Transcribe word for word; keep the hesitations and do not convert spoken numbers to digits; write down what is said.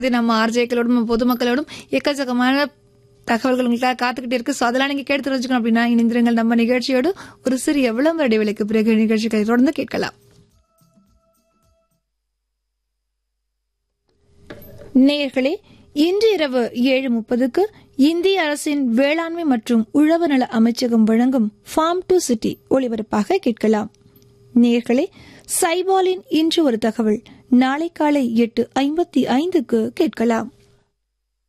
நம்ம ஆர்ஜேக்களோடும் பொதுமக்களோடும் எக்கச்சக்கமான தகவல்கள் உங்களுக்காக காத்துக்கிட்டே இருக்கு. ஸோ அதெல்லாம் நீங்க கேட்டு தெரிஞ்சுக்கணும் அப்படின்னா இணைந்திருங்கள் நம்ம நிகழ்ச்சியோடு. ஒரு சிறிய விளம்பர இடைவெளிக்கு பிறகு நிகழ்ச்சிகளை தொடர்ந்து கேட்கலாம். நேயர்களே, இன்று இரவு ஏழு முப்பதுக்கு இந்திய அரசின் வேளாண்மை மற்றும் உழவு நல அமைச்சகம் வழங்கும் ஃபார்ம் டு சிட்டி ஒளிபரப்பாக கேட்கலாம். நேயர்களே, சைபாலின் இன்று ஒரு தகவல் நாளை காலை எட்டு ஐம்பத்தி ஐந்துக்கு கேட்கலாம்.